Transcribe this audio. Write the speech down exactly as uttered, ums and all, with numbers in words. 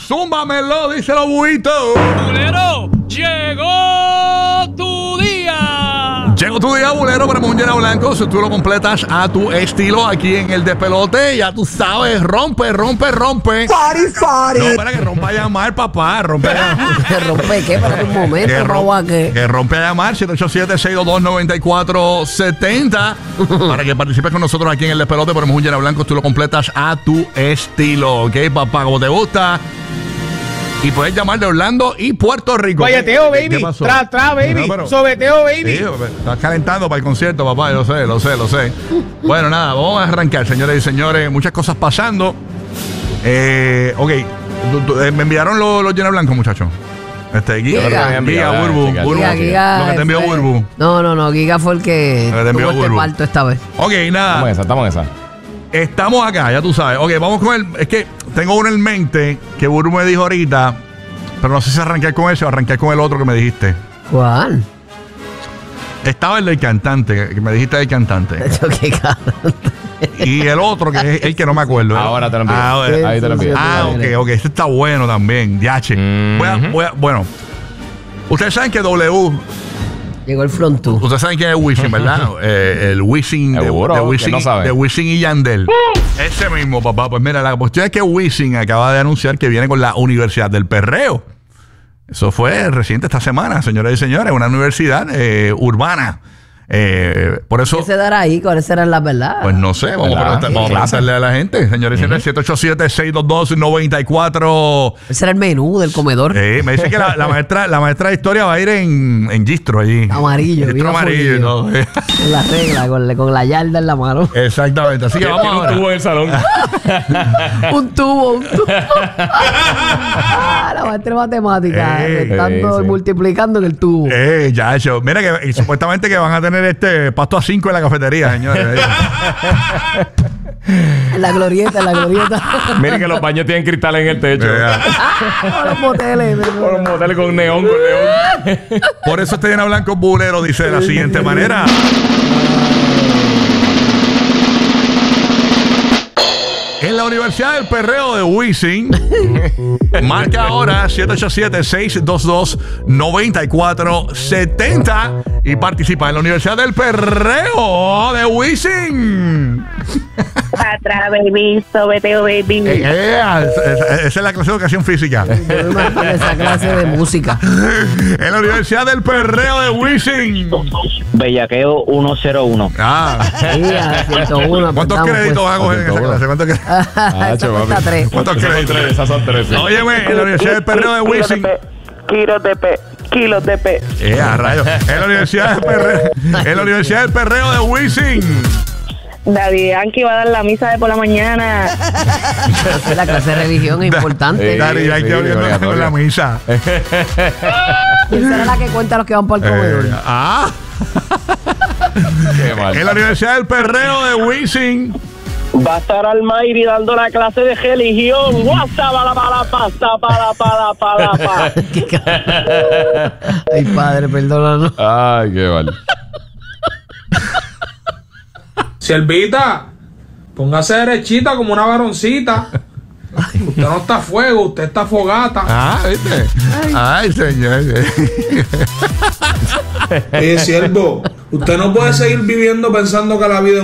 zúmbamelo, díselo, buito. Bulero, llegó tu día. Llegó tu día, bulero, para un lleno blanco. Si tú lo completas a tu estilo aquí en el despelote, ya tú sabes, rompe, rompe, rompe. Party, party. No, espera, que rompa a llamar, papá. Rompe a llamar. ¿Que rompe qué? Para un momento, Que, ¿roba rom qué? que rompe a llamar siete ocho siete, seis dos dos, nueve cuatro siete cero para que participes con nosotros aquí en el despelote. Ponemos un lleno blanco, tú lo completas a tu estilo, ¿ok, papá? Como te gusta. Y puedes llamar de Orlando y Puerto Rico. Guayeteo, baby. Tra, tra, baby. No, pero, Sobeteo, baby. Sí, estás calentando para el concierto, papá. Lo sé, lo sé, lo sé. Bueno, nada, vamos a arrancar, señores y señores. Muchas cosas pasando. Eh, ok, tú, tú, eh, me enviaron los, los llenos blancos, muchachos. Este, Giga, Giga, Giga, Burbu, Burbu. Giga, Giga, Lo que te envió fue- Burbu. No, no, no. Giga fue el que Lo que te envió tuvo este Burbu. parto esta vez. Ok, nada. Estamos en esa, estamos en esa. Estamos acá, ya tú sabes. Ok, vamos con el. Es que tengo uno en mente que Burbu me dijo ahorita, pero no sé si arrancar con ese o arrancar con el otro que me dijiste. ¿Cuál? Estaba el del cantante, que me dijiste del cantante. Eso qué cara. Y el otro que es el que no me acuerdo. Ahora te lo envío. Ah, Sí, Ahí te lo sí, envío. sí. ah, ok, ok. Este está bueno también. Yache. Mm-hmm. Voy a- voy a- bueno, ustedes saben que W. Llegó el frontú. Ustedes saben quién es Wisin, ¿verdad? eh, el Wisin de, Seguro, de que Wisin, no sabe. de Wisin y Yandel. Ese mismo, papá. Pues mira, la cuestión es que Wisin acaba de anunciar que viene con la Universidad del Perreo. Eso fue reciente esta semana, señoras y señores. Una universidad eh, urbana. Eh, por eso... ¿Qué se dará ahí? ¿Cuáles serán las verdades? Pues no sé, vamos a ¿Verdad? preguntar- vamos a Clase. preguntarle a la gente. Señores y señores, siete ocho siete, seis dos dos, nueve cuatro. Ese será el menú del comedor. Eh, me dice que la, la maestra la maestra de historia va a ir en, en Gistro allí. Amarillo, Gistro bien amarillo y todo. eh. Con la regla, con, la- con la yarda en la mano. Exactamente. Así que vamos Tiene un ahora. tubo en el salón. un tubo, un tubo. Ah, la maestra de matemáticas. Eh, restando eh, y sí. multiplicando en el tubo. Eh, ya hecho. Mira que y supuestamente que van a tener este pasto a cinco en la cafetería, señores. En la glorieta, en la glorieta. Miren que los baños tienen cristales en el techo. Eh, Con los moteles. Por un motel con neón, con neón. Por eso este llena blanco bulero dice de la siguiente manera. En la Universidad del Perreo de Wisin, marca ahora siete ocho siete, seis dos dos, nueve cuatro siete cero y participa en la Universidad del Perreo de Wisin. Atrás, baby, sobeteo, baby. Eh, eh, esa esa es la clase de educación física. Yo me imagino esa clase de música. En la Universidad del Perreo de Wisin. Bellaqueo ciento uno. Ah, Sí, a ciento uno. ¿cuántos apretamos, créditos van a coger en esa ciento uno. clase? ¿Cuántos créditos? pues. Esa Hacho, cuesta papi. tres. ¿Cuántos Esas son créditos? tres, esas son tres. sí. Óyeme, en la Universidad del Perreo de Wisin. Kilos de pe, kilos de pe. Eh, a rayos. En la Universidad del Perreo, en la Universidad del Perreo de Wisin. Daddy Yankee va a dar la misa de por la mañana. Esa es la clase de religión es importante. Sí. Dari, hay que sí, abriendo obligatorio. con la misa. ¿Quién será la que cuenta a los que van por el comedor? Eh, ah, Qué mal. en la Universidad del Perreo de Wisin. Va a estar Almayri dando la clase de religión. WhatsApp para para pasta para para para para. Qué cara. Ay, padre, perdónanos. Ay, qué mal. Siervita, póngase derechita como una varoncita. Usted no está a fuego, usted está a fogata. Ah, ¿viste? Ay, señor. Eh, siervo, usted no puede seguir viviendo pensando que la vida